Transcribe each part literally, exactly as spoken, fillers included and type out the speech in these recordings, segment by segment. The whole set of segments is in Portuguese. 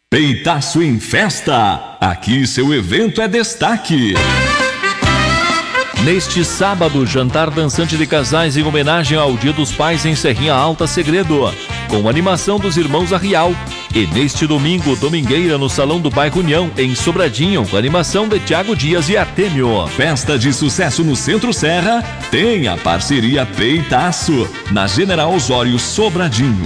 Peitaço em Festa. Aqui seu evento é destaque. Neste sábado, jantar dançante de casais em homenagem ao Dia dos Pais em Serrinha Alta Segredo, com animação dos irmãos Arrial. E neste domingo, domingueira no Salão do Bairro União, em Sobradinho, com animação de Tiago Dias e Artêmio. Festa de sucesso no Centro Serra tem a parceria Peitaço, na General Osório Sobradinho.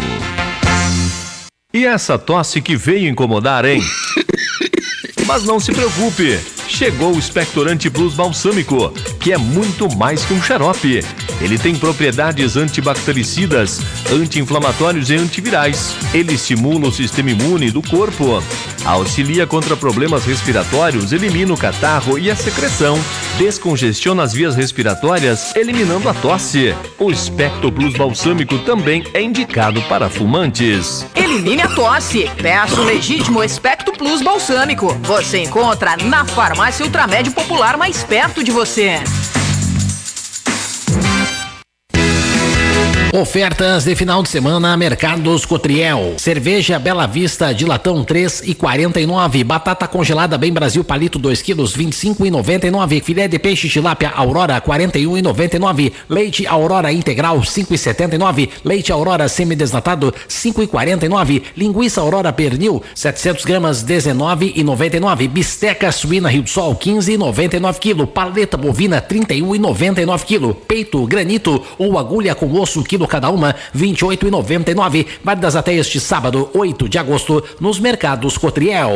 E essa tosse que veio incomodar, hein? Mas não se preocupe, chegou o Expectorante Plus Balsâmico, que é muito mais que um xarope. Ele tem propriedades antibactericidas, anti-inflamatórios e antivirais. Ele estimula o sistema imune do corpo, auxilia contra problemas respiratórios, elimina o catarro e a secreção, descongestiona as vias respiratórias, eliminando a tosse. O Expecto Plus Balsâmico também é indicado para fumantes. Elimine a tosse. Peça o legítimo Expecto Plus Balsâmico. Você encontra na farmácia Ultramédio Popular mais perto de você. Ofertas de final de semana, Mercados Cotriel. Cerveja Bela Vista de latão três e quarenta e nove. Batata congelada Bem Brasil palito dois quilos vinte e cinco e noventa e nove. Filé de peixe tilápia Aurora quarenta e um e noventa e nove. Leite Aurora integral cinco e setenta e nove. Leite Aurora semidesnatado cinco e quarenta e nove. Linguiça Aurora pernil setecentos gramas dezenove e noventa e nove. Bisteca suína Rio do Sol quinze e noventa e nove quilo. Paleta bovina trinta e um e noventa e nove quilo. Peito granito ou agulha com osso quilo cada uma, vinte e oito e noventa e nove. Válidas até este sábado, oito de agosto, nos Mercados Cotriel.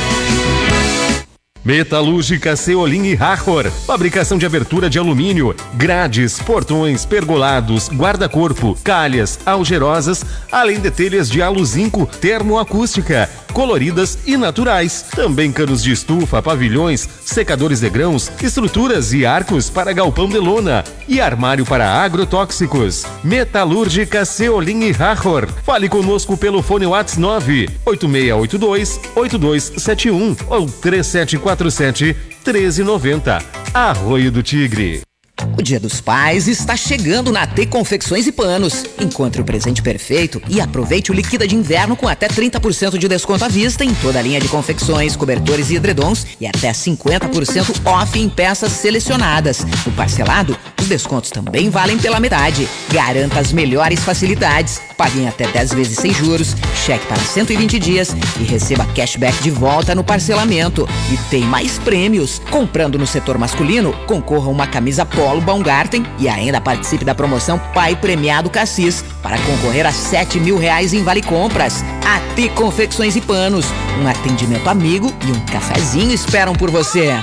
Metalúrgica Ceolim e Hachor, fabricação de abertura de alumínio, grades, portões, pergolados, guarda-corpo, calhas, algerosas, além de telhas de aluzinco termoacústica, coloridas e naturais. Também canos de estufa, pavilhões, secadores de grãos, estruturas e arcos para galpão de lona e armário para agrotóxicos. Metalúrgica Ceolim e Hachor. Fale conosco pelo fone WhatsApp nove oito seis oito dois oito dois sete um ou três sete quatro sete treze noventa. Arroio do Tigre. O Dia dos Pais está chegando na T Confecções e Panos. Encontre o presente perfeito e aproveite o Liquida de Inverno com até trinta por cento de desconto à vista em toda a linha de confecções, cobertores e edredons e até cinquenta por cento off em peças selecionadas. No parcelado, os descontos também valem pela metade. Garanta as melhores facilidades. Pague em até dez vezes sem juros, cheque para cento e vinte dias e receba cashback de volta no parcelamento. E tem mais prêmios. Comprando no setor masculino, concorra a uma camisa Polo Baumgarten e ainda participe da promoção Pai Premiado Cassis para concorrer a sete mil reais em Vale Compras. A T Confecções e Panos, um atendimento amigo e um cafezinho esperam por você.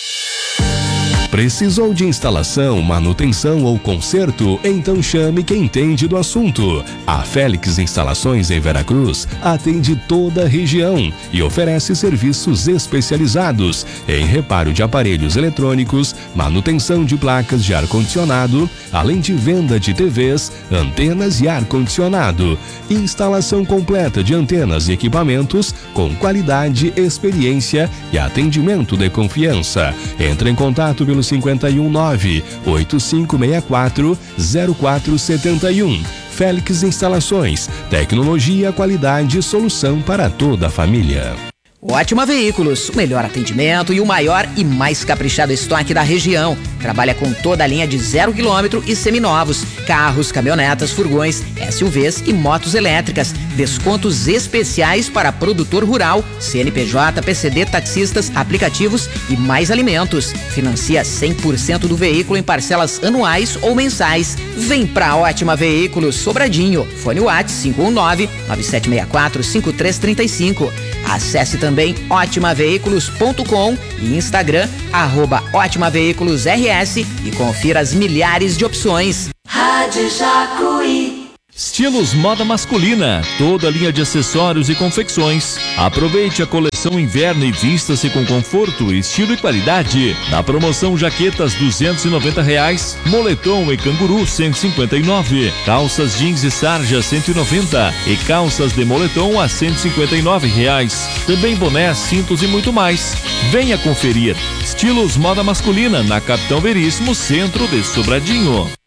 Precisou de instalação, manutenção ou conserto? Então chame quem entende do assunto. A Félix Instalações em Veracruz atende toda a região e oferece serviços especializados em reparo de aparelhos eletrônicos, manutenção de placas de ar-condicionado, além de venda de T Vs, antenas e ar-condicionado. Instalação completa de antenas e equipamentos com qualidade, experiência e atendimento de confiança. Entre em contato pelo cinquenta e um nove oito cinco seis quatro zero quatro sete um. Félix Instalações, tecnologia, qualidade e solução para toda a família. Ótima Veículos, o melhor atendimento e o maior e mais caprichado estoque da região. Trabalha com toda a linha de zero quilômetro e seminovos, carros, caminhonetas, furgões, S U Vs e motos elétricas. Descontos especiais para produtor rural, C N P J, P C D, taxistas, aplicativos e mais alimentos. Financia cem por cento do veículo em parcelas anuais ou mensais. Vem pra Ótima Veículos, Sobradinho. Fone WhatsApp cinco um nove nove sete seis quatro cinco três três cinco. Acesse também ótima veículos ponto com e Instagram, arroba Ótima Veículos R S e confira as milhares de opções. Rádio Jacuí. Estilos moda masculina, toda a linha de acessórios e confecções. Aproveite a coleção inverno e vista-se com conforto, estilo e qualidade. Na promoção jaquetas duzentos e noventa reais, moletom e canguru cento e cinquenta e nove, calças jeans e sarja cento e noventa e calças de moletom a cento e cinquenta e nove reais. Também bonés, cintos e muito mais. Venha conferir. Estilos moda masculina na Capitão Veríssimo, centro de Sobradinho.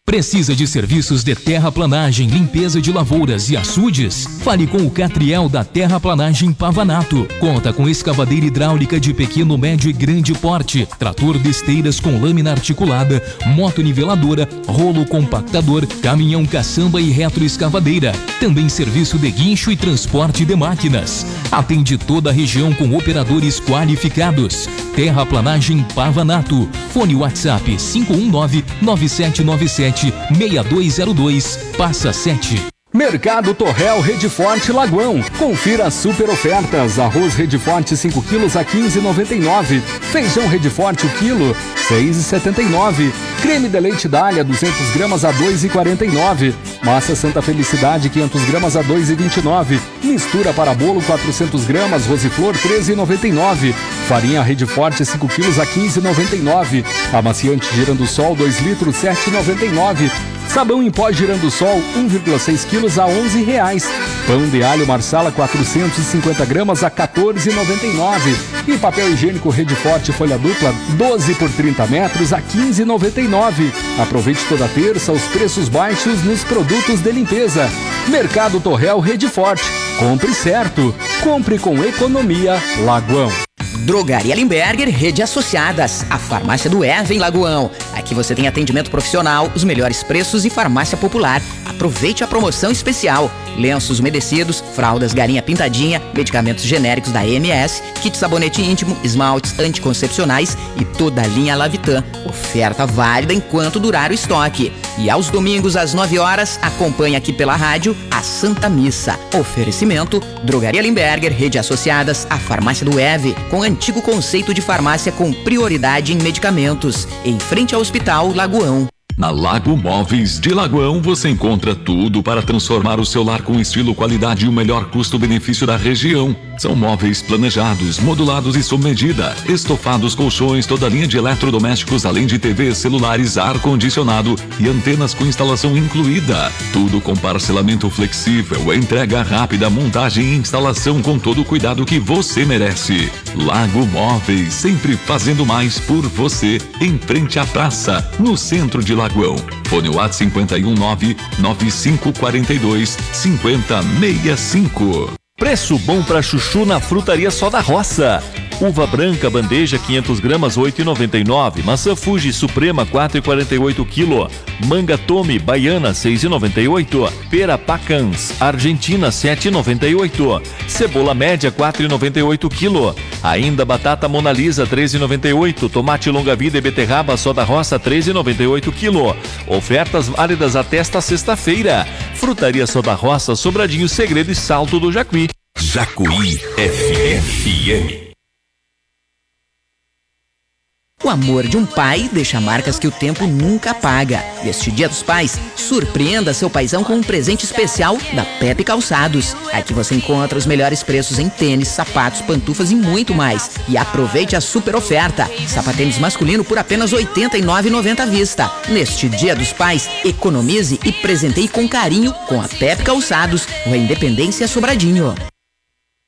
Precisa de serviços de terraplanagem, limpeza de lavouras e açudes? Fale com o Catriel da Terraplanagem Pavanato. Conta com escavadeira hidráulica de pequeno, médio e grande porte, trator de esteiras com lâmina articulada, motoniveladora, rolo compactador, caminhão caçamba e retroescavadeira. Também serviço de guincho e transporte de máquinas. Atende toda a região com operadores qualificados. Terraplanagem Pavanato. Fone WhatsApp cinco um nove, nove sete nove sete, seis dois zero dois, passa sete. Mercado Torrel Rede Forte Lagoão. Confira as super ofertas. Arroz Rede Forte cinco quilos a quinze reais e noventa e nove centavos. Feijão Rede Forte o quilo, seis reais e setenta e nove centavos. Creme de leite Dália duzentas gramas a dois reais e quarenta e nove centavos. Massa Santa Felicidade quinhentas gramas a dois reais e vinte e nove centavos. Mistura para bolo quatrocentas gramas, Rosiflor treze reais e noventa e nove centavos. Farinha Rede Forte cinco quilos a quinze reais e noventa e nove centavos. Amaciante Girando Sol dois litros sete reais e noventa e nove centavos. Sabão em pó Girando Sol um vírgula seis quilos a onze reais. Pão de alho Marsala quatrocentas e cinquenta gramas a quatorze reais e noventa e nove centavos. E papel higiênico Rede Forte folha dupla doze por trinta metros a quinze reais e noventa e nove centavos. Aproveite toda terça os preços baixos nos produtos de limpeza. Mercado Torrel Rede Forte. Compre certo. Compre com economia Lagoão. Drogaria Limberger, Rede Associadas, a farmácia do Eva em Lagoão. Aqui você tem atendimento profissional, os melhores preços e farmácia popular. Aproveite a promoção especial. Lenços umedecidos, fraldas Galinha Pintadinha, medicamentos genéricos da M S, kit sabonete íntimo, esmaltes anticoncepcionais e toda a linha Lavitan. Oferta válida enquanto durar o estoque. E aos domingos às nove horas, acompanhe aqui pela rádio a Santa Missa. Oferecimento, Drogaria Limberger, Rede Associadas, a farmácia do Eve, com antigo conceito de farmácia com prioridade em medicamentos, em frente ao Hospital Lagoão. Na Lago Móveis de Lagoão você encontra tudo para transformar o seu lar com estilo, qualidade e o melhor custo-benefício da região. São móveis planejados, modulados e sob medida, estofados, colchões, toda a linha de eletrodomésticos, além de T Vs, celulares, ar-condicionado e antenas com instalação incluída. Tudo com parcelamento flexível, entrega rápida, montagem e instalação com todo o cuidado que você merece. Lago Móveis, sempre fazendo mais por você, em frente à praça, no centro de Lagoão. Fone WhatsApp cinco um nove, nove cinco quatro dois, cinco zero seis cinco. Preço bom para chuchu na Frutaria Só da Roça. Uva branca, bandeja quinhentas gramas, oito reais e noventa e nove centavos. Maçã Fuji Suprema, quatro reais e quarenta e oito centavos quilo. Manga Tome, Baiana, seis reais e noventa e oito centavos. Pera Pacans, Argentina, sete reais e noventa e oito centavos. Cebola média, quatro reais e noventa e oito centavos quilo. Ainda batata Mona Lisa, três reais e noventa e oito centavos. Tomate Longa Vida e beterraba Só da Roça, três reais e noventa e oito centavos quilo. Ofertas válidas até esta sexta-feira. Frutaria Só da Roça, Sobradinho, Segredo e Salto do Jacuí. Jacuí F M. O amor de um pai deixa marcas que o tempo nunca apaga. Neste Dia dos Pais, surpreenda seu paizão com um presente especial da Pepe Calçados. Aqui você encontra os melhores preços em tênis, sapatos, pantufas e muito mais. E aproveite a super oferta. Sapatênis masculino por apenas oitenta e nove reais e noventa centavos à vista. Neste Dia dos Pais, economize e presenteie com carinho com a Pepe Calçados, Rua Independência Sobradinho.